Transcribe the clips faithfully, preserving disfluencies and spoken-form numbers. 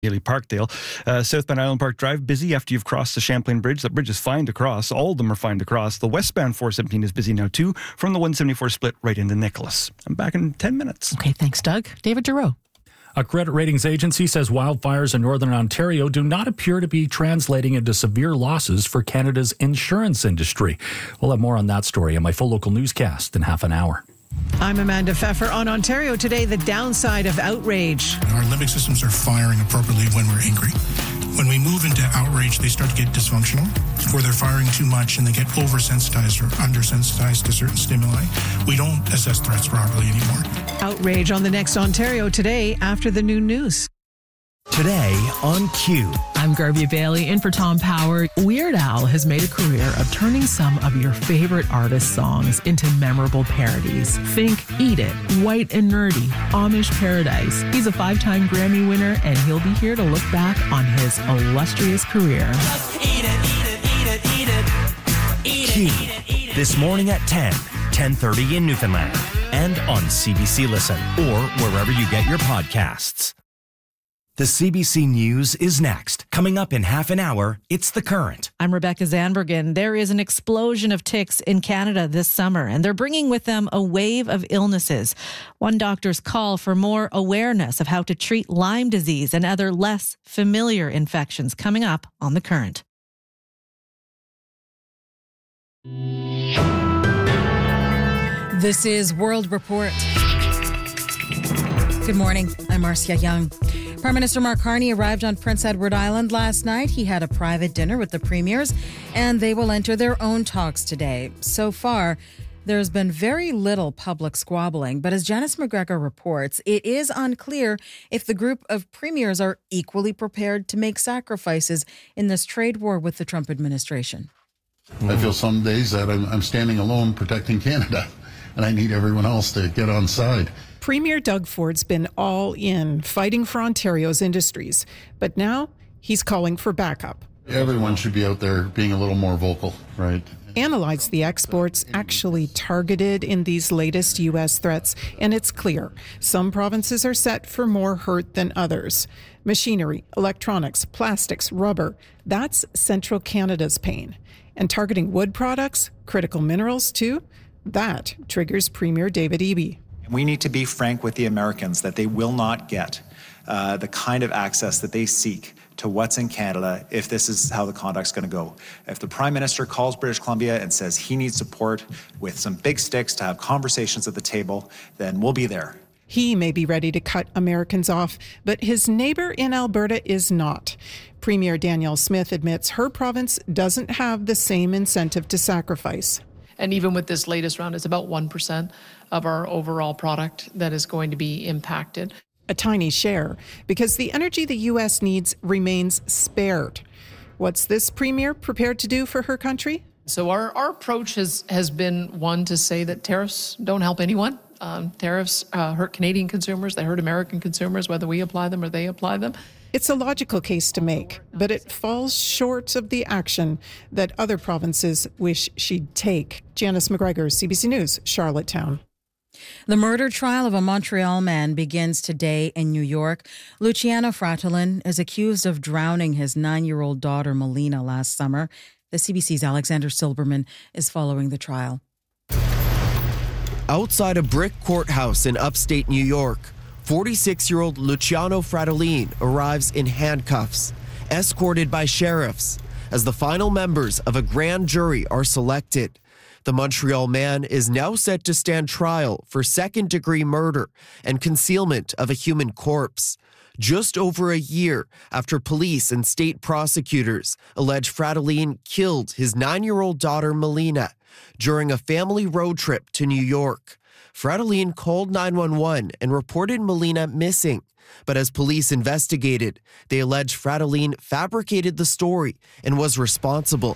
Haley Parkdale. Uh, southbound Island Park Drive, busy after you've crossed the Champlain Bridge. That bridge is fine to cross. All of them are fine to cross. The westbound four seventeen is busy now too, from the one seventy-four split right into Nicholas. I'm back in ten minutes. Okay, thanks, Doug. David Giroux. A credit ratings agency says wildfires in northern Ontario do not appear to be translating into severe losses for Canada's insurance industry. We'll have more on that story in my full local newscast in half an hour. I'm Amanda Pfeffer. On Ontario Today, the downside of outrage. Our limbic systems are firing appropriately when we're angry. When we move into outrage, they start to get dysfunctional, where they're firing too much and they get oversensitized or undersensitized to certain stimuli. We don't assess threats properly anymore. Outrage on the next Ontario Today after the noon news. Today on Q. I'm Garby Bailey in for Tom Power. Weird Al has made a career of turning some of your favorite artist songs into memorable parodies. Think Eat It, White and Nerdy, Amish Paradise. He's a five-time Grammy winner, and he'll be here to look back on his illustrious career. Just eat it, eat it, eat it, eat it. Eat Q. It, eat it, eat it. This morning at ten, ten thirty in Newfoundland, and on C B C Listen, or wherever you get your podcasts. The C B C News is next. Coming up in half an hour, it's The Current. I'm Rebecca Zandbergen. There is an explosion of ticks in Canada this summer, and they're bringing with them a wave of illnesses. One doctor's call for more awareness of how to treat Lyme disease and other less familiar infections coming up on The Current. This is World Report. Good morning. I'm Marcia Young. Prime Minister Mark Carney arrived on Prince Edward Island last night. He had a private dinner with the premiers, and they will enter their own talks today. So far, there's been very little public squabbling, but as Janice McGregor reports, it is unclear if the group of premiers are equally prepared to make sacrifices in this trade war with the Trump administration. I feel some days that I'm, I'm standing alone protecting Canada, and I need everyone else to get on side. Premier Doug Ford's been all in, fighting for Ontario's industries. But now he's calling for backup. Everyone should be out there being a little more vocal, right? Analyze the exports actually targeted in these latest U S threats, and it's clear some provinces are set for more hurt than others. Machinery, electronics, plastics, rubber, that's central Canada's pain. And targeting wood products, critical minerals too, that triggers Premier David Eby. We need to be frank with the Americans that they will not get uh, the kind of access that they seek to what's in Canada if this is how the conduct's going to go. If the Prime Minister calls British Columbia and says he needs support with some big sticks to have conversations at the table, then we'll be there. He may be ready to cut Americans off, but his neighbour in Alberta is not. Premier Danielle Smith admits her province doesn't have the same incentive to sacrifice. And even with this latest round, it's about one percent of our overall product that is going to be impacted. A tiny share, because the energy the U S needs remains spared. What's this premier prepared to do for her country? So our, our approach has, has been one to say that tariffs don't help anyone. Um, tariffs uh, hurt Canadian consumers, they hurt American consumers, whether we apply them or they apply them. It's a logical case to make, but it falls short of the action that other provinces wish she'd take. Janice McGregor, C B C News, Charlottetown. The murder trial of a Montreal man begins today in New York. Luciano Fratellin is accused of drowning his nine-year-old daughter, Melina, last summer. The C B C's Alexander Silberman is following the trial. Outside a brick courthouse in upstate New York, forty-six-year-old Luciano Fratellin arrives in handcuffs, escorted by sheriffs, as the final members of a grand jury are selected. The Montreal man is now set to stand trial for second-degree murder and concealment of a human corpse, just over a year after police and state prosecutors allege Fratellin killed his nine-year-old daughter Melina during a family road trip to New York. Fratellin called nine one one and reported Melina missing. But as police investigated, they alleged Fratellin fabricated the story and was responsible.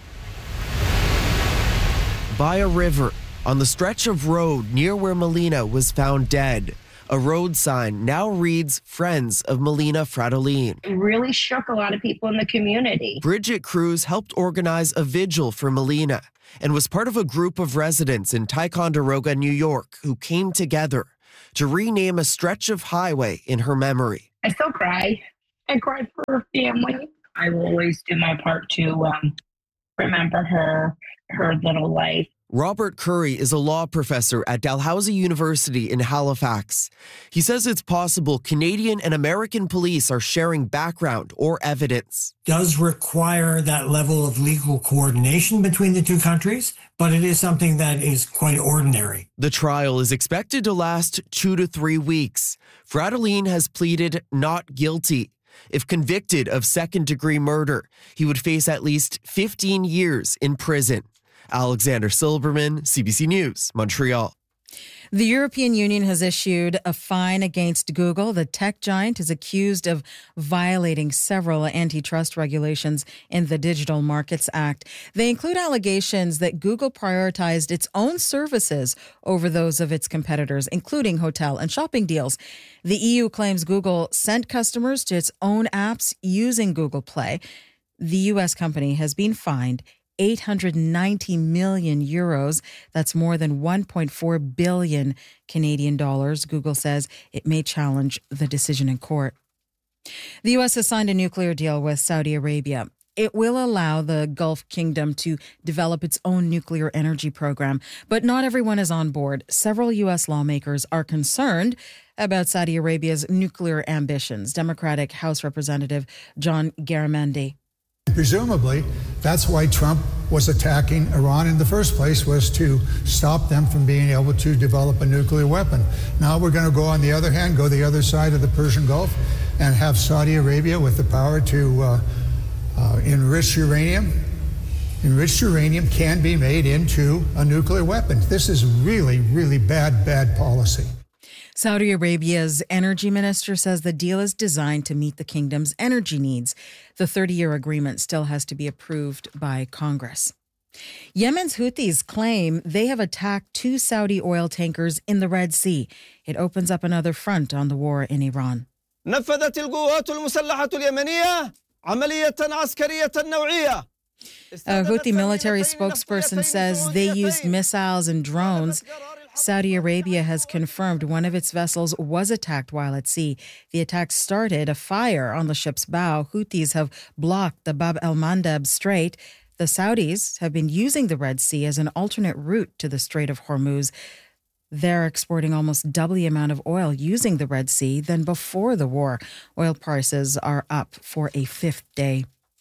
By a river, on the stretch of road near where Melina was found dead, a road sign now reads Friends of Melina Fratellin. It really shook a lot of people in the community. Bridget Cruz helped organize a vigil for Melina and was part of a group of residents in Ticonderoga, New York, who came together to rename a stretch of highway in her memory. I still cry I cried for her family. I will always do my part to um, remember her, her little life. Robert Curry is a law professor at Dalhousie University in Halifax. He says it's possible Canadian and American police are sharing background or evidence. Does require that level of legal coordination between the two countries, but it is something that is quite ordinary. The trial is expected to last two to three weeks. Fratellin has pleaded not guilty. If convicted of second-degree murder, he would face at least fifteen years in prison. Alexander Silberman, C B C News, Montreal. The European Union has issued a fine against Google. The tech giant is accused of violating several antitrust regulations in the Digital Markets Act. They include allegations that Google prioritized its own services over those of its competitors, including hotel and shopping deals. The E U claims Google sent customers to its own apps using Google Play. The U S company has been fined eight hundred ninety million euros. That's more than one point four billion Canadian dollars. Google says it may challenge the decision in court. The U S has signed a nuclear deal with Saudi Arabia. It will allow the Gulf Kingdom to develop its own nuclear energy program, but not everyone is on board. Several U S lawmakers are concerned about Saudi Arabia's nuclear ambitions. Democratic House Representative John Garamendi. Presumably, that's why Trump was attacking Iran in the first place, was to stop them from being able to develop a nuclear weapon. Now we're going to go on the other hand, go the other side of the Persian Gulf and have Saudi Arabia with the power to uh, uh, enrich uranium. Enriched uranium can be made into a nuclear weapon. This is really, really bad, bad policy. Saudi Arabia's energy minister says the deal is designed to meet the kingdom's energy needs. The thirty-year agreement still has to be approved by Congress. Yemen's Houthis claim they have attacked two Saudi oil tankers in the Red Sea. It opens up another front on the war in Iran. نفذت القوات المسلحة اليمنية عملية عسكرية نوعية. A Houthi military spokesperson says they used missiles and drones. Saudi Arabia has confirmed one of its vessels was attacked while at sea. The attack started a fire on the ship's bow. Houthis have blocked the Bab el-Mandeb Strait. The Saudis have been using the Red Sea as an alternate route to the Strait of Hormuz. They're exporting almost double the amount of oil using the Red Sea than before the war. Oil prices are up for a fifth day.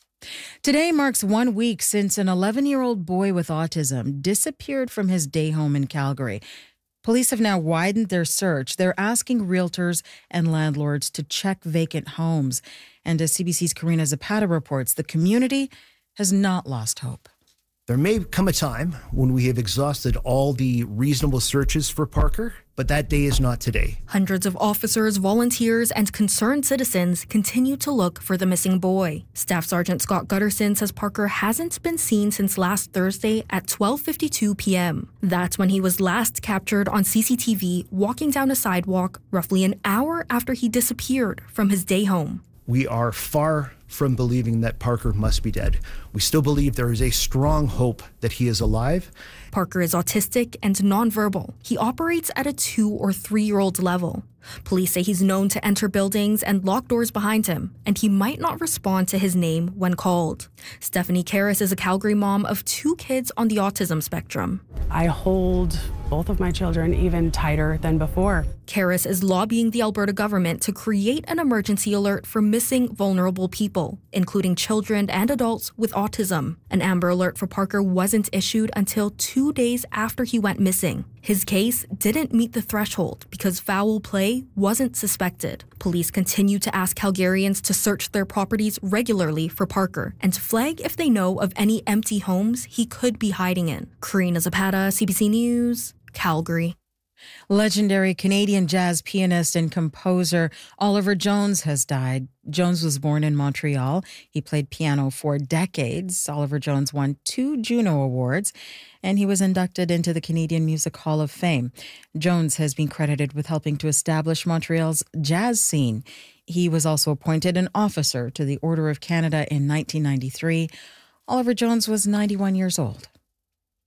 Today marks one week since an eleven-year-old boy with autism disappeared from his day home in Calgary. Police have now widened their search. They're asking realtors and landlords to check vacant homes. And as C B C's Karina Zapata reports, the community has not lost hope. There may come a time when we have exhausted all the reasonable searches for Parker, but that day is not today. Hundreds of officers, volunteers, and concerned citizens continue to look for the missing boy. Staff Sergeant Scott Gutterson says Parker hasn't been seen since last Thursday at twelve fifty-two p.m. That's when he was last captured on C C T V walking down a sidewalk roughly an hour after he disappeared from his day home. We are far from believing that Parker must be dead. We still believe there is a strong hope that he is alive. Parker is autistic and nonverbal. He operates at a two or three-year-old level. Police say he's known to enter buildings and lock doors behind him, and he might not respond to his name when called. Stephanie Karras is a Calgary mom of two kids on the autism spectrum. I hold both of my children even tighter than before. Karras is lobbying the Alberta government to create an emergency alert for missing vulnerable people, including children and adults with autism. An Amber Alert for Parker wasn't issued until two days after he went missing. His case didn't meet the threshold because foul play wasn't suspected. Police continue to ask Calgarians to search their properties regularly for Parker and to flag if they know of any empty homes he could be hiding in. Karina Zapata, C B C News, Calgary. Legendary Canadian jazz pianist and composer Oliver Jones has died. Jones was born in Montreal. He played piano for decades. Oliver Jones won two Juno Awards, and he was inducted into the Canadian Music Hall of Fame. Jones has been credited with helping to establish Montreal's jazz scene. He was also appointed an officer to the Order of Canada in nineteen ninety-three. Oliver Jones was ninety-one years old.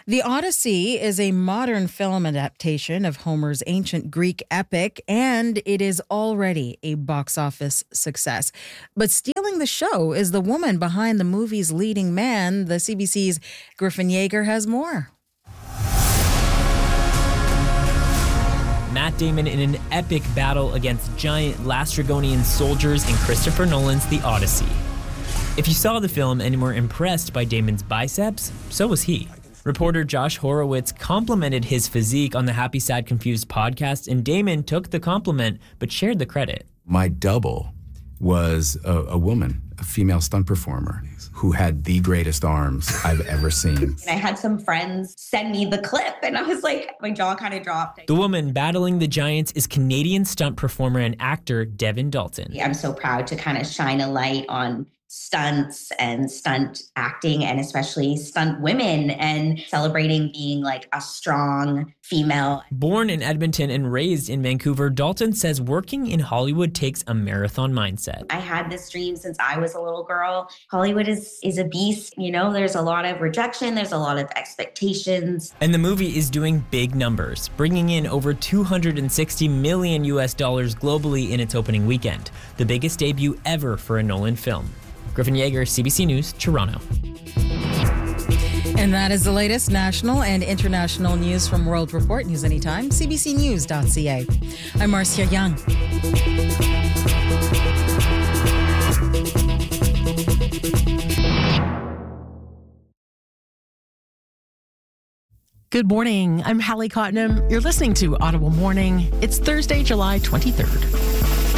The Odyssey is a modern film adaptation of Homer's ancient Greek epic, and it is already a box office success. But stealing the show is the woman behind the movie's leading man. The C B C's Griffin Yeager has more. Matt Damon in an epic battle against giant Lastrygonian soldiers in Christopher Nolan's The Odyssey. If you saw the film and were impressed by Damon's biceps, so was he. Reporter Josh Horowitz complimented his physique on the Happy Sad Confused podcast, and Damon took the compliment but shared the credit. My double was a, a woman, a female stunt performer, who had the greatest arms I've ever seen. I had some friends send me the clip, and I was like, my jaw kind of dropped. The woman battling the giants is Canadian stunt performer and actor Devin Dalton. I'm so proud to kind of shine a light on stunts and stunt acting, and especially stunt women, and celebrating being like a strong female. Born in Edmonton and raised in Vancouver, Dalton says working in Hollywood takes a marathon mindset. I had this dream since I was a little girl. Hollywood is, is a beast. You know, there's a lot of rejection. There's a lot of expectations. And the movie is doing big numbers, bringing in over two hundred sixty million U S dollars globally in its opening weekend, the biggest debut ever for a Nolan film. Griffin Yeager, C B C News, Toronto. And that is the latest national and international news from World Report. News anytime, c b c news dot c a. I'm Marcia Young. Good morning. I'm Hallie Cottenham. You're listening to Ottawa Morning. It's Thursday, July twenty-third.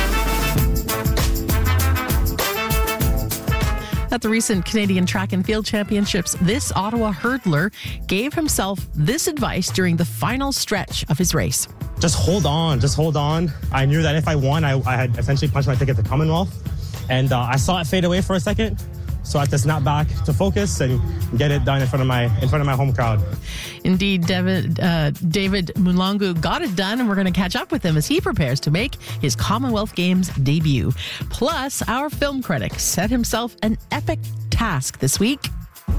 At the recent Canadian Track and Field Championships, this Ottawa hurdler gave himself this advice during the final stretch of his race. Just hold on, just hold on. I knew that if I won, I, I had essentially punched my ticket to Commonwealth. And uh, I saw it fade away for a second. So I had to snap back to focus and get it done in front of my in front of my home crowd. Indeed, David, uh, David Mulangu got it done, and we're going to catch up with him as he prepares to make his Commonwealth Games debut. Plus, our film critic set himself an epic task this week. No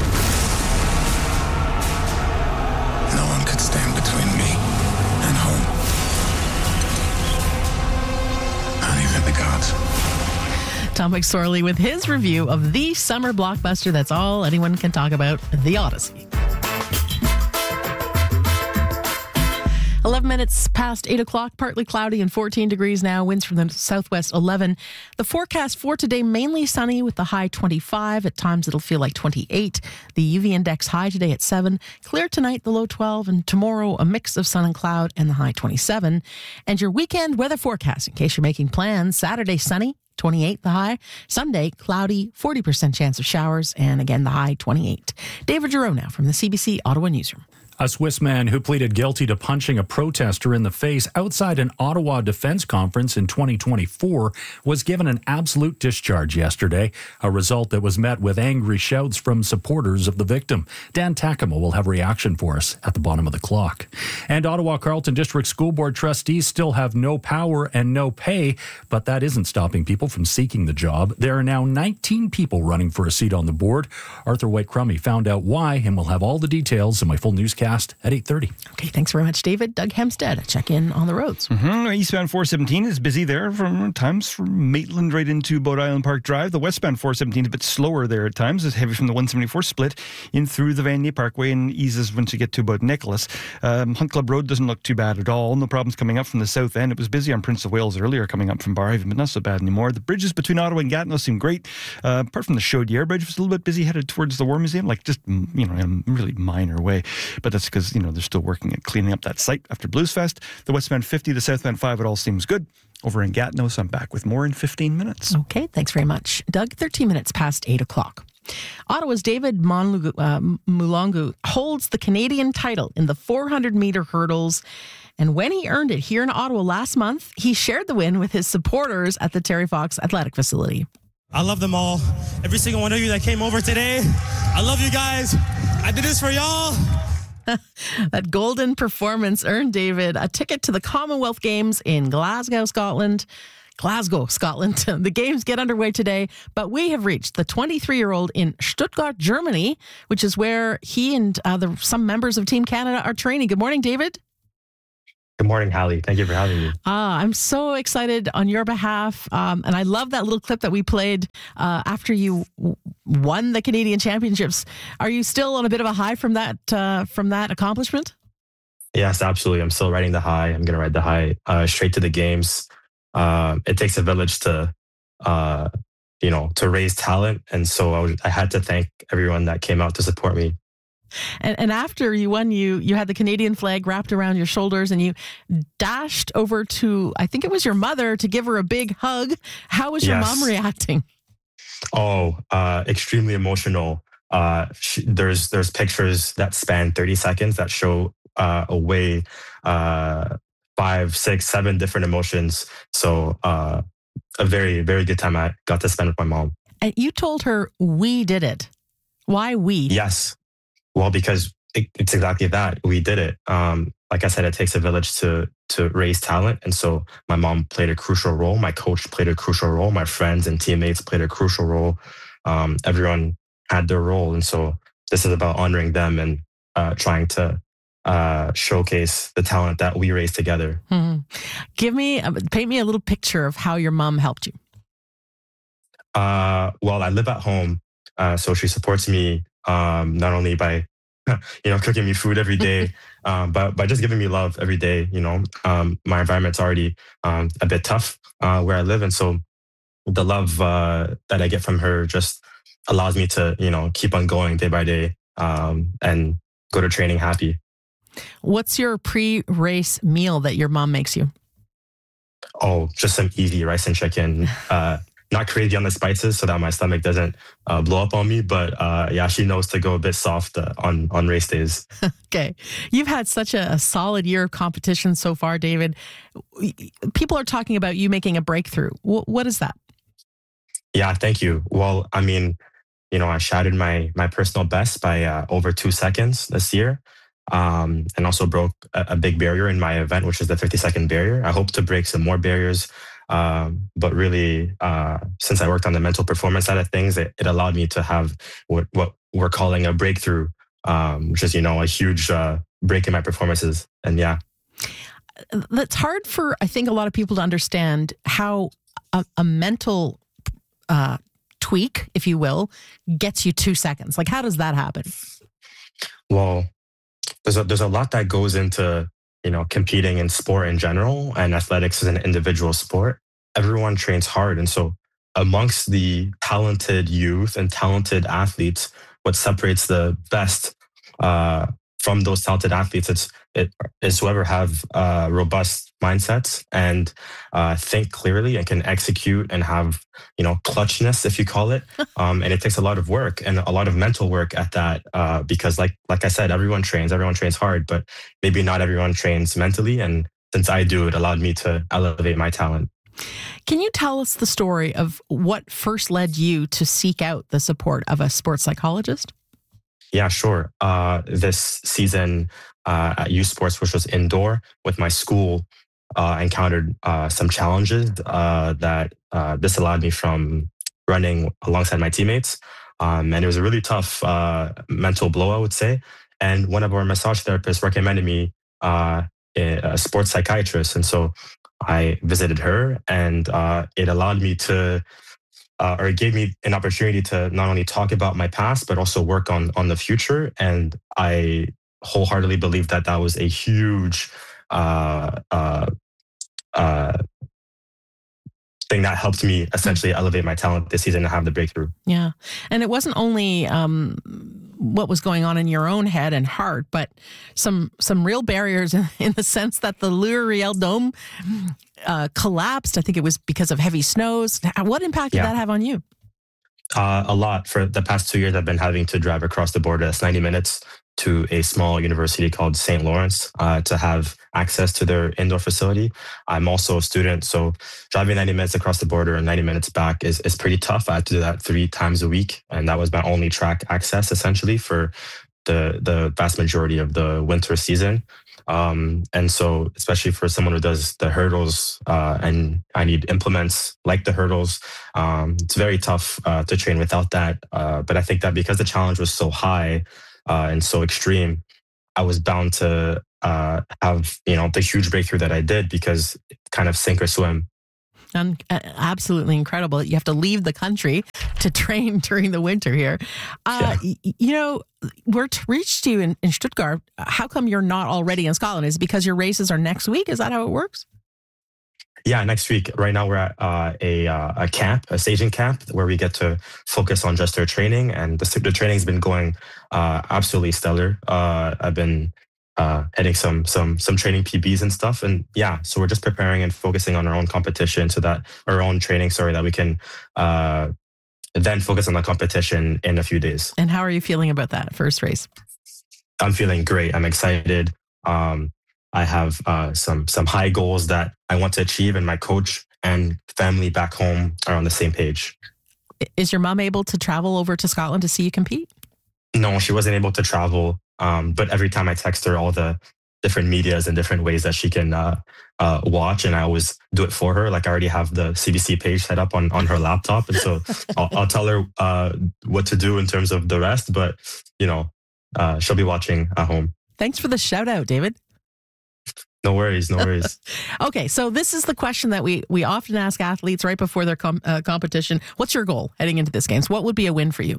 one could stand between me and home. Not even the gods. Tom McSorley with his review of the summer blockbuster that's all anyone can talk about, The Odyssey. eleven minutes past eight o'clock, partly cloudy and fourteen degrees now. Winds from the southwest eleven. The forecast for today, mainly sunny with the high twenty-five. At times it'll feel like twenty-eight. The U V index high today at seven. Clear tonight, the low twelve. And tomorrow, a mix of sun and cloud and the high twenty-seven. And your weekend weather forecast, in case you're making plans. Saturday, sunny. twenty-eight the high. Sunday, cloudy, forty percent chance of showers, and again, the high twenty-eight. David Giroux now from the C B C Ottawa Newsroom. A Swiss man who pleaded guilty to punching a protester in the face outside an Ottawa Defense Conference in twenty twenty-four was given an absolute discharge yesterday, a result that was met with angry shouts from supporters of the victim. Dan Takema will have reaction for us at the bottom of the clock. And Ottawa Carleton District School Board trustees still have no power and no pay, but that isn't stopping people from seeking the job. There are now nineteen people running for a seat on the board. Arthur White-Crummey found out why, and we'll have all the details in my full newscast at eight thirty. Okay, thanks very much, David. Doug Hemstead, check in on the roads. Mm-hmm. Eastbound four seventeen is busy there from times from Maitland right into Boat Island Park Drive. The westbound four seventeen is a bit slower there at times. It's heavy from the one seventy-four split in through the Vanier Parkway and eases once you get to about Nicholas. Um, Hunt Club Road doesn't look too bad at all. No problems coming up from the south end. It was busy on Prince of Wales earlier coming up from Barhaven, but not so bad anymore. The bridges between Ottawa and Gatineau seem great. Uh, apart from the Chaudière Bridge, was a little bit busy headed towards the War Museum, like just, you know, in a really minor way. But that's because, you know, they're still working at cleaning up that site after Blues Fest. The westbound fifty, the southbound five, it all seems good. Over in Gatineau, so I'm back with more in fifteen minutes. Okay, thanks very much. Doug, thirteen minutes past eight o'clock. Ottawa's David Monlugu, uh, Mulangu holds the Canadian title in the four hundred meter hurdles. And when he earned it here in Ottawa last month, he shared the win with his supporters at the Terry Fox Athletic Facility. I love them all. Every single one of you that came over today. I love you guys. I did this for y'all. That golden performance earned David a ticket to the Commonwealth Games in Glasgow, Scotland. Glasgow, Scotland. The games get underway today, but we have reached the twenty-three-year-old in Stuttgart, Germany, which is where he and uh, the, some members of Team Canada are training. Good morning, David. Good morning, Hallie. Thank you for having me. Ah, I'm so excited on your behalf. Um, and I love that little clip that we played uh, after you w- won the Canadian Championships. Are you still on a bit of a high from that uh, from that accomplishment? Yes, absolutely. I'm still riding the high. I'm going to ride the high uh, straight to the games. Uh, it takes a village to, uh, you know, to raise talent. And so I, was, I had to thank everyone that came out to support me. And, and after you won, you you had the Canadian flag wrapped around your shoulders and you dashed over to, I think it was your mother, to give her a big hug. How was your Yes. mom reacting? Oh, uh, extremely emotional. Uh, sh- there's there's pictures that span thirty seconds that show uh, away uh, five, six, seven different emotions. So uh, a very, very good time I got to spend with my mom. And you told her we did it. Why we? Yes. Well, because it, it's exactly that. We did it. Um, like I said, it takes a village to to raise talent. And so my mom played a crucial role. My coach played a crucial role. My friends and teammates played a crucial role. Um, everyone had their role. And so this is about honoring them and uh, trying to uh, showcase the talent that we raised together. Hmm. Give me, uh, paint me a little picture of how your mom helped you. Uh, well, I live at home. Uh, so she supports me um, not only by, you know, cooking me food every day, um, but by just giving me love every day. You know, um, my environment's already um, a bit tough uh, where I live. And so the love uh, that I get from her just allows me to, you know, keep on going day by day um, and go to training happy. What's your pre-race meal that your mom makes you? Oh, just some easy rice and chicken. Uh, not crazy on the spices so that my stomach doesn't uh, blow up on me. But uh, yeah, she knows to go a bit soft uh, on, on race days. Okay. You've had such a, a solid year of competition so far, David. People are talking about you making a breakthrough. W- what is that? Yeah, thank you. Well, I mean, you know, I shattered my my personal best by uh, over two seconds this year. Um, and also broke a, a big barrier in my event, which is the fifty second barrier. I hope to break some more barriers. Um, but really, uh, since I worked on the mental performance side of things, it, it allowed me to have what, what we're calling a breakthrough, um, which is, you know, a huge uh, break in my performances. And yeah. That's hard for, I think, a lot of people to understand how a, a mental uh, tweak, if you will, gets you two seconds. Like, how does that happen? Well, there's a, there's a lot that goes into, you know, competing in sport in general, and athletics is an individual sport. Everyone trains hard. And so amongst the talented youth and talented athletes, what separates the best uh, from those talented athletes, it's, it is whoever have uh, robust mindsets and uh, think clearly and can execute and have, you know, clutchness, if you call it. Um, and it takes a lot of work and a lot of mental work at that uh, because like, like I said, everyone trains, everyone trains hard, but maybe not everyone trains mentally. And since I do, it allowed me to elevate my talent. Can you tell us the story of what first led you to seek out the support of a sports psychologist? Yeah, sure. Uh, this season uh, at U Sports, which was indoor with my school, uh, encountered uh, some challenges uh, that uh, this allowed me from running alongside my teammates. Um, and it was a really tough uh, mental blow, I would say. And one of our massage therapists recommended me uh, a sports psychiatrist. And so I visited her, and uh, it allowed me to Uh, or it gave me an opportunity to not only talk about my past, but also work on on the future. And I wholeheartedly believe that that was a huge uh, uh, uh, thing that helped me essentially elevate my talent this season and have the breakthrough. Yeah. And it wasn't only um, what was going on in your own head and heart, but some some real barriers in, in the sense that the L'Oreal Dome uh, collapsed. I think it was because of heavy snows. What impact did Yeah. that have on you? Uh, a lot. For the past two years, I've been having to drive across the border. That's ninety minutes to a small university called Saint Lawrence uh, to have access to their indoor facility. I'm also a student, so driving ninety minutes across the border and ninety minutes back is, is pretty tough. I had to do that three times a week, and that was my only track access essentially for the the vast majority of the winter season. Um, and so, especially for someone who does the hurdles uh, and I need implements like the hurdles, um, it's very tough uh, to train without that. Uh, but I think that because the challenge was so high uh, and so extreme, I was bound to uh, have, you know, the huge breakthrough that I did, because kind of sink or swim. And uh, absolutely incredible. You have to leave the country to train during the winter here. Uh, yeah. y- you know, we're t- reached you in, in Stuttgart. How come you're not already in Scotland? Is it because your races are next week? Is that how it works? Yeah, next week. Right now we're at uh, a uh, a camp, a staging camp, where we get to focus on just our training. And the, the training's been going uh, absolutely stellar. Uh, I've been uh, hitting some some some training P Bs and stuff. And yeah, so we're just preparing and focusing on our own competition, so that our own training, sorry, that we can uh, then focus on the competition in a few days. And how are you feeling about that first race? I'm feeling great. I'm excited. Um, I have uh, some some high goals that I want to achieve, and my coach and family back home are on the same page. Is your mom able to travel over to Scotland to see you compete? No, she wasn't able to travel. Um, but every time I text her all the different medias and different ways that she can uh, uh, watch, and I always do it for her. Like, I already have the C B C page set up on, on her laptop. And so I'll, I'll tell her uh, what to do in terms of the rest. But, you know, uh, she'll be watching at home. Thanks for the shout out, David. No worries, no worries. Okay, so this is the question that we, we often ask athletes right before their com- uh, competition. What's your goal heading into this games? What would be a win for you?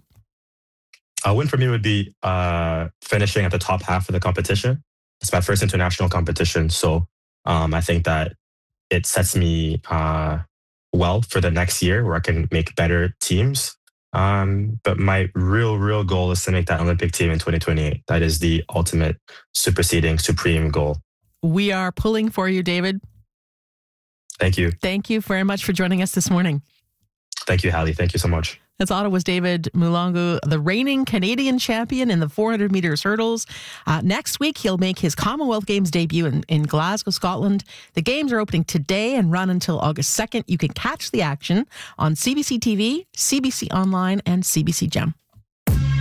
A win for me would be uh, finishing at the top half of the competition. It's my first international competition. So um, I think that it sets me uh, well for the next year, where I can make better teams. Um, but my real, real goal is to make that Olympic team in twenty twenty-eight. That is the ultimate superseding, supreme goal. We are pulling for you, David. Thank you. Thank you very much for joining us this morning. Thank you, Hallie. Thank you so much. That's Ottawa's David Mulongo, the reigning Canadian champion in the four hundred meters hurdles. Uh, next week, he'll make his Commonwealth Games debut in, in Glasgow, Scotland. The games are opening today and run until August second. You can catch the action on C B C T V, C B C Online, and C B C Gem.